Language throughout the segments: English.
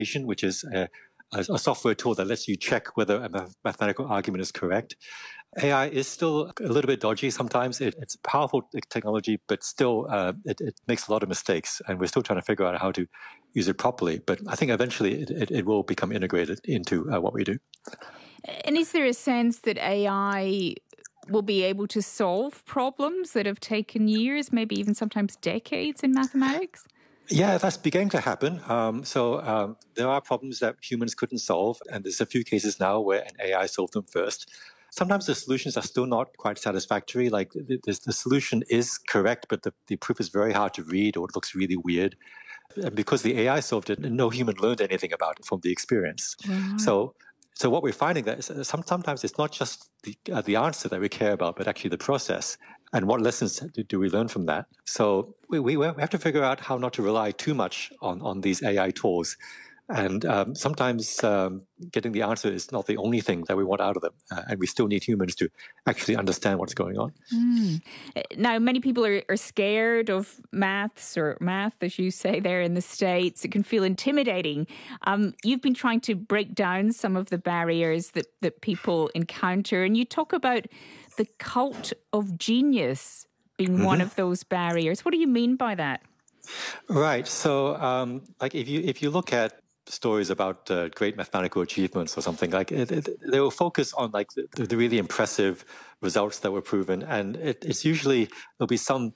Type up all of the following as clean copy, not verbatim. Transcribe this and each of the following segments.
which is a software tool that lets you check whether a mathematical argument is correct. AI is still a little bit dodgy sometimes. It's powerful technology, but still it makes a lot of mistakes, and we're still trying to figure out how to use it properly. But I think eventually it will become integrated into what we do. And is there a sense that AI will be able to solve problems that have taken years, maybe even sometimes decades in mathematics? Yeah, that's beginning to happen. There are problems that humans couldn't solve, and there's a few cases now where an AI solved them first. Sometimes the solutions are still not quite satisfactory. Like the solution is correct, but the proof is very hard to read, or it looks really weird. And because the AI solved it, no human learned anything about it from the experience. Mm-hmm. So what we're finding that is sometimes it's not just the answer that we care about, but actually the process. And what lessons do we learn from that? So we have to figure out how not to rely too much on these AI tools. And sometimes getting the answer is not the only thing that we want out of them. And we still need humans to actually understand what's going on. Now, many people are scared of maths, or math, as you say there in the States. It can feel intimidating. You've been trying to break down some of the barriers that people encounter. And you talk about the cult of genius being one of those barriers. What do you mean by that? Right. So if you look at stories about great mathematical achievements or something, like they will focus on like the really impressive results that were proven, and it's usually there'll be some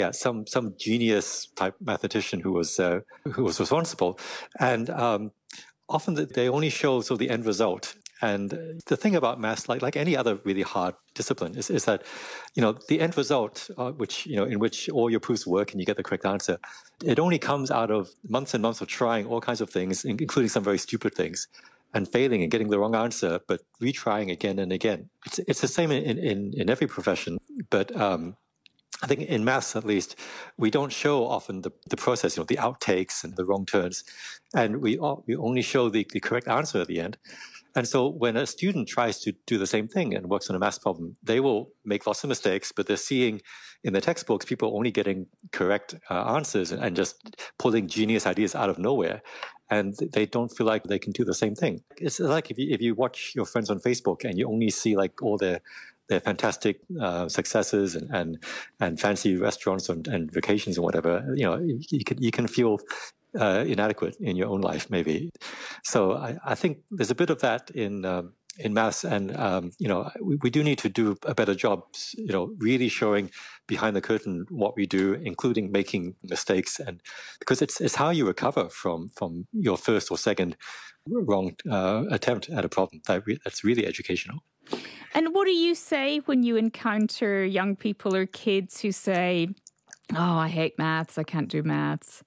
genius type mathematician who was responsible, and often they only show the end result. And the thing about maths, like any other really hard discipline, is that, the end result, in which all your proofs work and you get the correct answer, it only comes out of months and months of trying all kinds of things, including some very stupid things, and failing and getting the wrong answer, but retrying again and again. It's the same in every profession, but I think in maths, at least, we don't show often the process, the outtakes and the wrong turns, and we only show the correct answer at the end. And so when a student tries to do the same thing and works on a math problem, they will make lots of mistakes, but they're seeing in their textbooks people only getting correct answers and just pulling genius ideas out of nowhere. And they don't feel like they can do the same thing. It's like if you watch your friends on Facebook and you only see like all their fantastic successes and fancy restaurants and vacations and whatever, you can feel inadequate in your own life, maybe. So I think there's a bit of that in maths, and we do need to do a better job, really showing behind the curtain what we do, including making mistakes, and because it's how you recover from your first or second wrong attempt at a problem that's really educational. And what do you say when you encounter young people or kids who say, "Oh, I hate maths, I can't do maths"?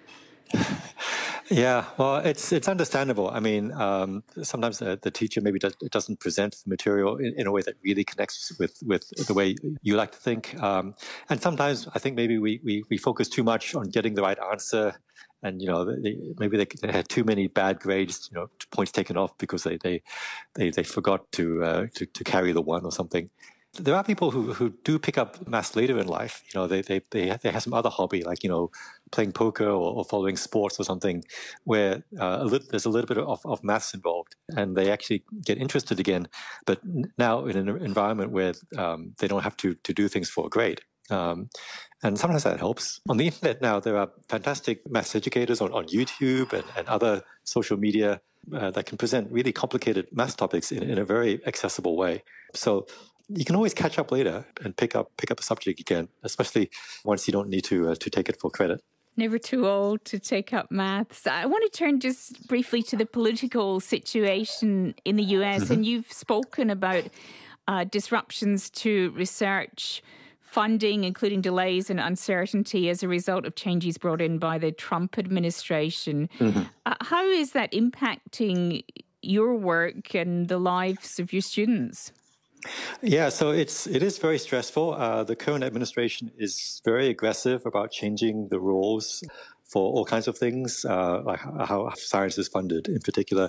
Yeah, well, it's understandable. I mean, sometimes the teacher maybe doesn't present the material in a way that really connects with the way you like to think. And sometimes I think maybe we focus too much on getting the right answer, and maybe they had too many bad grades, points taken off because they forgot to carry the one or something. There are people who do pick up maths later in life. They have some other hobby, like playing poker or following sports or something, where there's a little bit of maths involved, and they actually get interested again. But now in an environment where they don't have to do things for a grade. And sometimes that helps. On the internet now, there are fantastic maths educators on YouTube and other social media that can present really complicated maths topics in a very accessible way. So you can always catch up later and pick up the subject again, especially once you don't need to take it for credit. Never too old to take up maths. I want to turn just briefly to the political situation in the US. And you've spoken about disruptions to research funding, including delays and uncertainty as a result of changes brought in by the Trump administration. How is that impacting your work and the lives of your students? Yeah, so it is very stressful. The current administration is very aggressive about changing the rules for all kinds of things, like how science is funded in particular.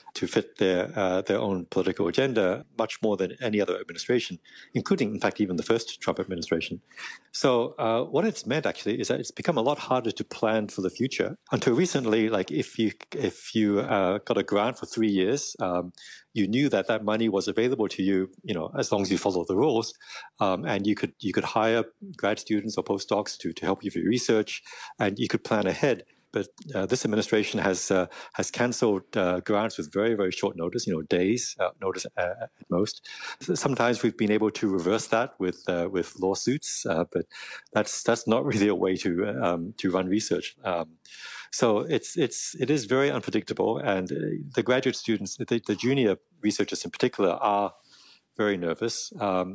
to fit their own political agenda much more than any other administration, including, in fact, even the first Trump administration. So what it's meant actually is that it's become a lot harder to plan for the future. Until recently, like if you got a grant for 3 years, you knew that money was available to you, as long as you follow the rules, and you could hire grad students or postdocs to help you with your research, and you could plan ahead. But this administration has cancelled grants with very, very short notice, days notice at most. Sometimes we've been able to reverse that with lawsuits, but that's not really a way to run research. So it is very unpredictable, and the graduate students, the junior researchers in particular, are very nervous.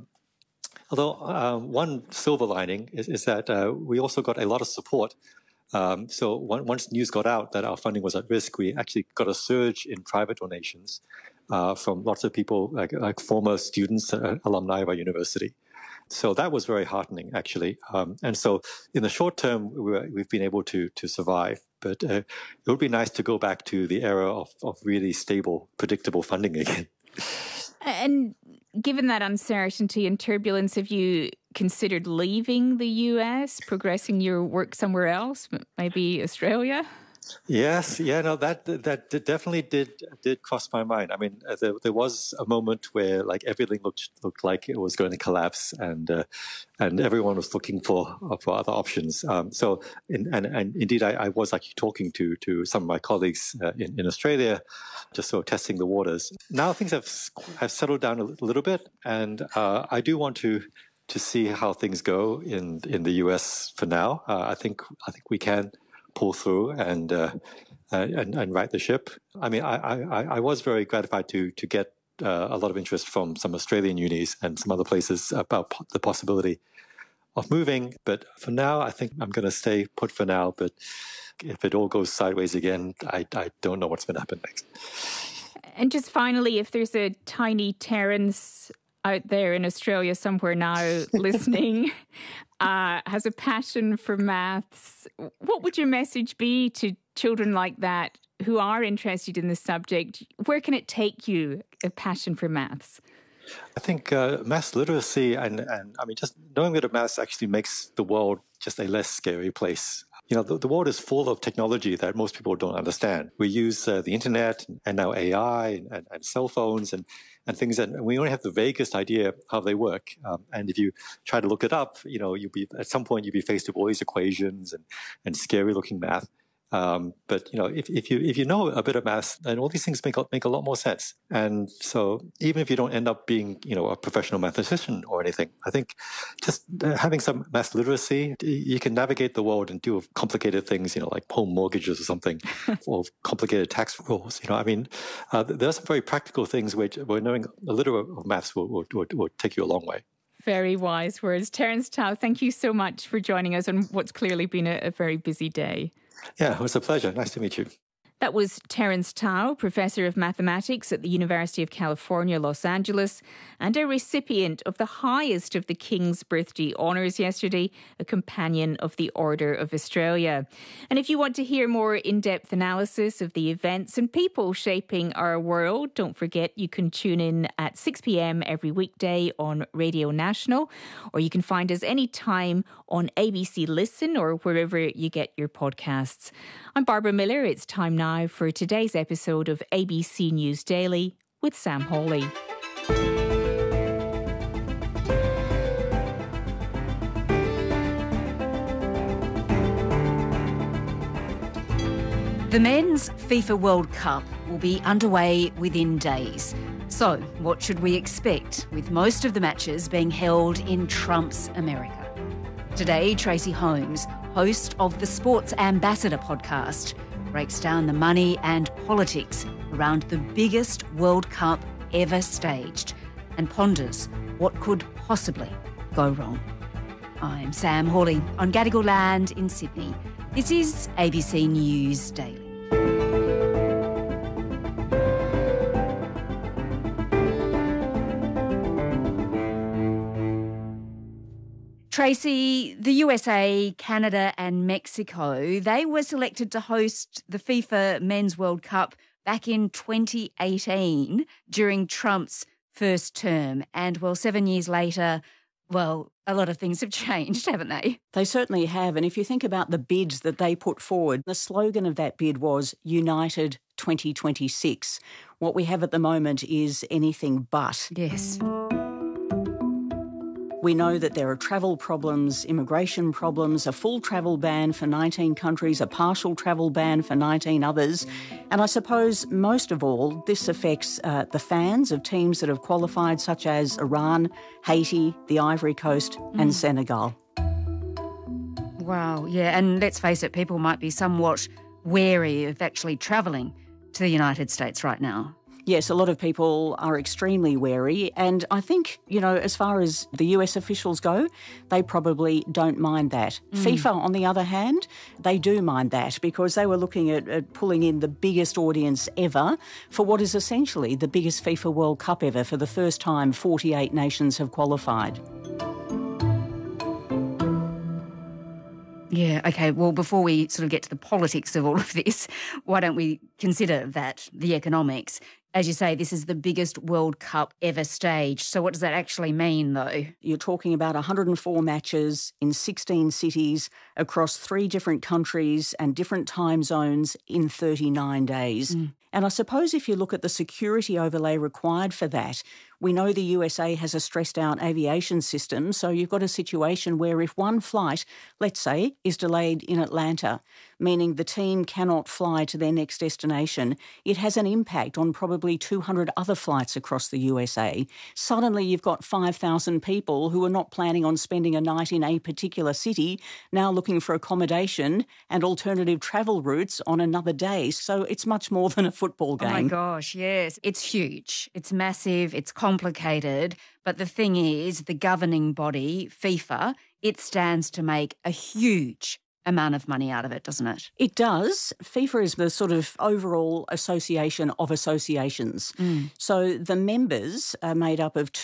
Although one silver lining is that we also got a lot of support. So once news got out that our funding was at risk, we actually got a surge in private donations from lots of people, like former students, alumni of our university. So that was very heartening, actually. And so in the short term, we've been able to survive. But it would be nice to go back to the era of really stable, predictable funding again. And given that uncertainty and turbulence, have you considered leaving the US, progressing your work somewhere else, maybe Australia? Yes, no, that definitely did cross my mind. I mean, there was a moment where like everything looked like it was going to collapse, and everyone was looking for other options. So indeed, I was actually talking to some of my colleagues in Australia, just sort of testing the waters. Now things have settled down a little bit, and I do want to see how things go in the US for now. I think we can pull through and right the ship. I mean, I was very gratified to get a lot of interest from some Australian unis and some other places about the possibility of moving. But for now, I think I'm going to stay put for now. But if it all goes sideways again, I don't know what's going to happen next. And just finally, if there's a tiny Terence out there in Australia somewhere now listening, has a passion for maths, what would your message be to children like that who are interested in this subject? Where can it take you, a passion for maths? I think maths literacy and I mean, just knowing that maths actually makes the world just a less scary place. The world is full of technology that most people don't understand. We use the internet and now AI and cell phones and things, and we only have the vaguest idea how they work. And if you try to look it up, at some point you'll be faced with all these equations and scary-looking math. But if you know a bit of maths, then all these things make a lot more sense. And so even if you don't end up being a professional mathematician or anything, I think just having some math literacy, you can navigate the world and do complicated things, like home mortgages or something, or complicated tax rules. There are some very practical things where knowing a little of maths will take you a long way. Very wise words. Terence Tao, thank you so much for joining us on what's clearly been a very busy day. Yeah, it was a pleasure. Nice to meet you. That was Terence Tao, Professor of Mathematics at the University of California, Los Angeles, and a recipient of the highest of the King's Birthday Honours yesterday, a Companion of the Order of Australia. And if you want to hear more in-depth analysis of the events and people shaping our world, don't forget you can tune in at 6 p.m. every weekday on Radio National, or you can find us anytime on ABC Listen or wherever you get your podcasts. I'm Barbara Miller. It's time now for today's episode of ABC News Daily with Sam Hawley. The Men's FIFA World Cup will be underway within days. So, what should we expect, with most of the matches being held in Trump's America? Today, Tracy Holmes, host of the Sports Ambassador podcast, breaks down the money and politics around the biggest World Cup ever staged and ponders what could possibly go wrong. I'm Sam Hawley on Gadigal land in Sydney. This is ABC News Daily. Tracy, the USA, Canada and Mexico, they were selected to host the FIFA Men's World Cup back in 2018 during Trump's first term. And, 7 years later, a lot of things have changed, haven't they? They certainly have. And if you think about the bids that they put forward, the slogan of that bid was United 2026. What we have at the moment is anything but. Yes. We know that there are travel problems, immigration problems, a full travel ban for 19 countries, a partial travel ban for 19 others. And I suppose most of all, this affects the fans of teams that have qualified, such as Iran, Haiti, the Ivory Coast and Senegal. Wow, yeah. And let's face it, people might be somewhat wary of actually travelling to the United States right now. Yes, a lot of people are extremely wary. And I think, as far as the US officials go, they probably don't mind that. FIFA, on the other hand, they do mind that because they were looking at pulling in the biggest audience ever for what is essentially the biggest FIFA World Cup ever. For the first time, 48 nations have qualified. Yeah, OK. Well, before we sort of get to the politics of all of this, why don't we consider that, the economics? As you say, this is the biggest World Cup ever staged. So what does that actually mean, though? You're talking about 104 matches in 16 cities across 3 different countries and different time zones in 39 days. And I suppose if you look at the security overlay required for that, we know the USA has a stressed-out aviation system, so you've got a situation where if one flight, let's say, is delayed in Atlanta, meaning the team cannot fly to their next destination, it has an impact on probably 200 other flights across the USA. Suddenly you've got 5,000 people who are not planning on spending a night in a particular city, now looking for accommodation and alternative travel routes on another day. So it's much more than a football game. Oh, my gosh, yes. It's huge. It's massive. It's complicated. But the thing is, the governing body, FIFA, it stands to make a huge amount of money out of it, doesn't it? It does. FIFA is the sort of overall association of associations. So the members are made up of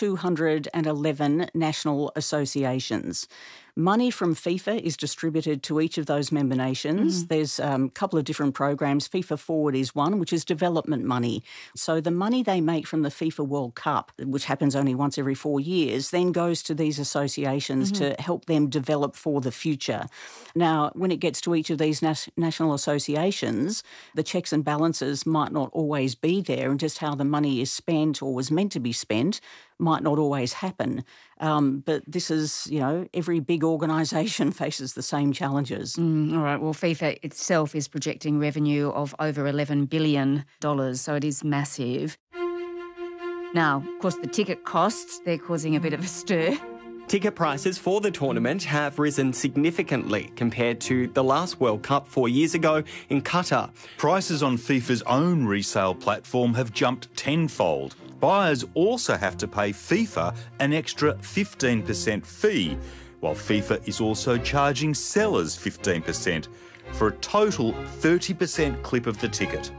211 national associations. Money from FIFA is distributed to each of those member nations. There's a couple of different programs. FIFA Forward is one, which is development money. So the money they make from the FIFA World Cup, which happens only once every 4 years, then goes to these associations to help them develop for the future. Now, when it gets to each of these national associations, the checks and balances might not always be there, and just how the money is spent or was meant to be spent might not always happen. But this is, every big organisation faces the same challenges. All right. Well, FIFA itself is projecting revenue of over $11 billion, so it is massive. Now, of course, the ticket costs, they're causing a bit of a stir. Ticket prices for the tournament have risen significantly compared to the last World Cup 4 years ago in Qatar. Prices on FIFA's own resale platform have jumped tenfold. Buyers also have to pay FIFA an extra 15% fee, while FIFA is also charging sellers 15%, for a total 30% clip of the ticket.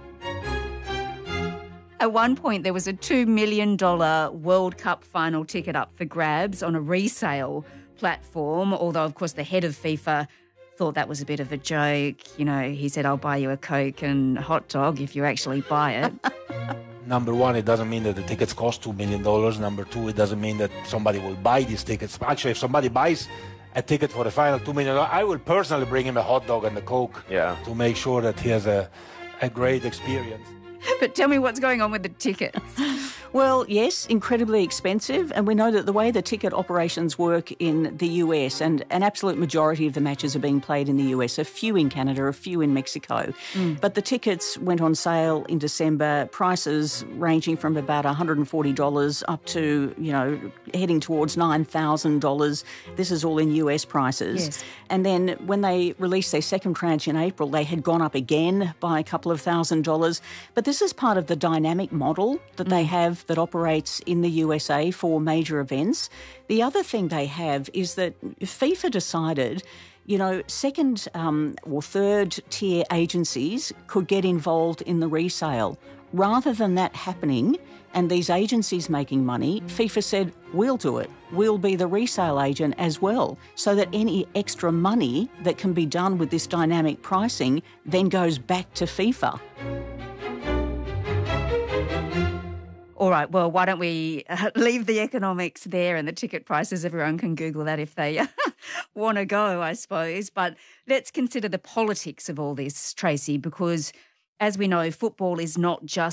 At one point, there was a $2 million World Cup final ticket up for grabs on a resale platform, although, of course, the head of FIFA thought that was a bit of a joke. He said, I'll buy you a Coke and hot dog if you actually buy it. Number one, it doesn't mean that the tickets cost $2 million. Number two, it doesn't mean that somebody will buy these tickets. Actually, if somebody buys a ticket for the final $2 million, I will personally bring him a hot dog and a Coke to make sure that he has a great experience. But tell me what's going on with the tickets. Well, yes, incredibly expensive. And we know that the way the ticket operations work in the US, and an absolute majority of the matches are being played in the US, a few in Canada, a few in Mexico. But the tickets went on sale in December, prices ranging from about $140 up to, heading towards $9,000. This is all in US prices. Yes. And then when they released their second tranche in April, they had gone up again by a couple of $1,000s. But this is part of the dynamic model that they have that operates in the USA for major events. The other thing they have is that FIFA decided, second or third tier agencies could get involved in the resale. Rather than that happening and these agencies making money, FIFA said, we'll do it. We'll be the resale agent as well, so that any extra money that can be done with this dynamic pricing then goes back to FIFA. All right, well, why don't we leave the economics there and the ticket prices? Everyone can Google that if they want to go, I suppose. But let's consider the politics of all this, Tracy, because as we know, football is not just